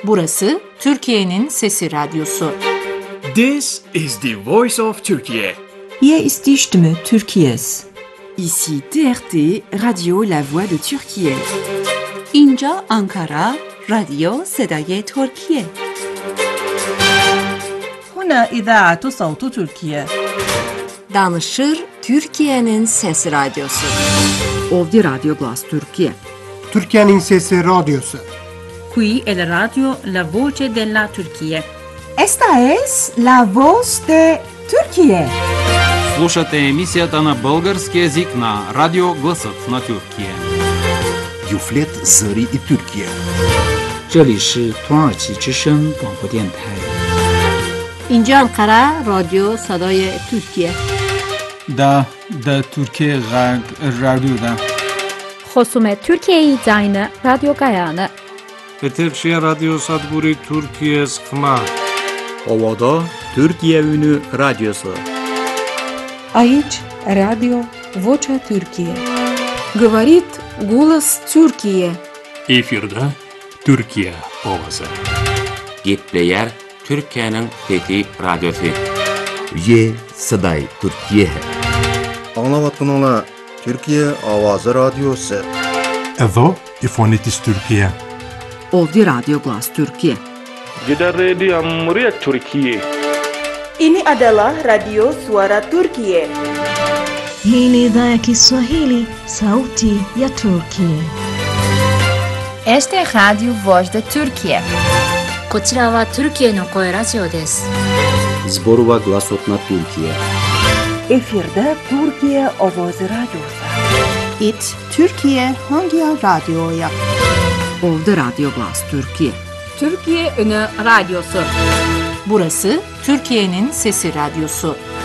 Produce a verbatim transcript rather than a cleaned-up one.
Burası Türkiye'nin Sesi Radyosu. This is the voice of Turkey. Hier ist die Stimme Türkiye's. Ici T R T, Radio La Voix de Türkiye. اینجا آنکارا، رادیو صدای ترکیه. هنا إذاعة صوت تركيا. Danışır Türkiye'nin Sesi Radyosu. Ovdje Radio Glas Türkiye. Türkiye'nin Sesi Radyosu. Qui è la radio La Voce della Turchia. Esta es la voz de Türkiye. Слушате емисията на български език на Радио Гласът на Тюркия. Юфлет Зари и Türkiye. 这里是土耳其之声广播电台。 اینجا آنکارا، رادیو صدای ترکیه. دا دا Türkiye Radyo'da. خصوم Türkiye'yi yayını Radyo Gayane. Etekşehir Radyo Sadburi Türkiye Sıkma. Ovada Türkiye Ünü Radyosu. Aici Radio Vocea Türkiye. Говорит голос Türkiye. Efirde Türkiye Ovası. Gepleyer Türkiye'nin Fethi Radyosu. Ye Saday Türkiye. Anlavatınla Türkiye Avazı Radyosu. Evo İfonitis Türkiye. Ovdje Radio Glas Türkiye. Gider Radio Muriat Türkiye. Ini adalah Radio Suara Turkiye. Hii ni idhaa ya Kiswahili, sauti ya Turkiye. Este Radio Voz de Turkiye. こちらはトルキエの声ラジオです。 Zborova Glasot na Türkiye. Efirde Türkiye Ovoz Radyosu. It Türkiye Hangi Radyo'ya? Ovdje Radio Glas Türkiye. Türkiye Ünü Radyosu. Burası Türkiye'nin Sesi Radyosu.